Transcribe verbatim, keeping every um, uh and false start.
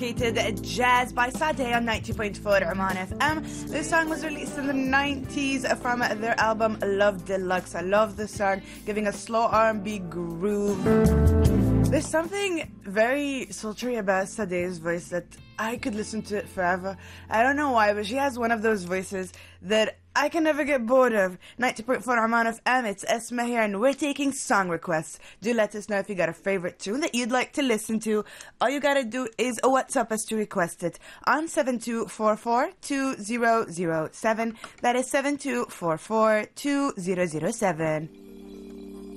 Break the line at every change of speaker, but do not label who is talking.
Sophisticated Jazz by Sade on ninety point four Oman F M. This song was released in the nineties from their album Love Deluxe. I love this song, giving a slow R and B groove. There's something very sultry about Sade's voice that I could listen to it forever. I don't know why, but she has one of those voices that I can never get bored of. ninety point four Oman F M, it's Esma here, and we're taking song requests. Do let us know if you got a favorite tune that you'd like to listen to. All you gotta do is WhatsApp us to request it on seven two four four two zero zero seven. That is seven two four four two zero zero seven.